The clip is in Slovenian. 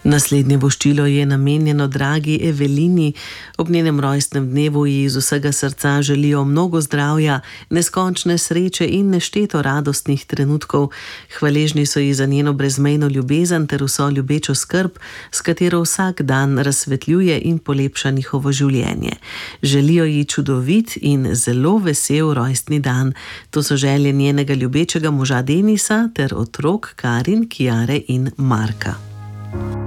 Naslednje voščilo je namenjeno dragi Evelini. Ob njenem rojstnem dnevu ji iz vsega srca želijo mnogo zdravja, neskončne sreče in nešteto radostnih trenutkov. Hvaležni so ji za njeno brezmejno ljubezen ter vso ljubečo skrb, s katero vsak dan razsvetljuje in polepša njihovo življenje. Želijo ji čudovit in zelo vesel rojstni dan. To so želje njenega ljubečega moža Denisa ter otrok Karin, Kiare in Marka.